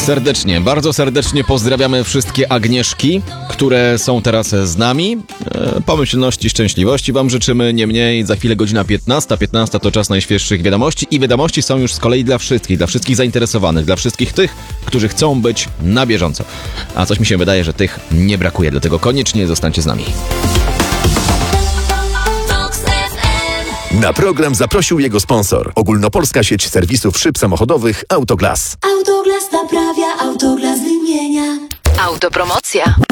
serdecznie, bardzo serdecznie pozdrawiamy wszystkie Agnieszki, które są teraz z nami. Pomyślności, szczęśliwości wam życzymy, nie mniej. Za chwilę godzina 15. 15 to czas najświeższych wiadomości i wiadomości są już z kolei dla wszystkich zainteresowanych, dla wszystkich tych, którzy chcą być na bieżąco. A coś mi się wydaje, że tych nie brakuje, dlatego koniecznie zostańcie z nami. Na program zaprosił jego sponsor. Ogólnopolska sieć serwisów szyb samochodowych Autoglas. Autoglas naprawia, Autoglas wymienia. Autopromocja.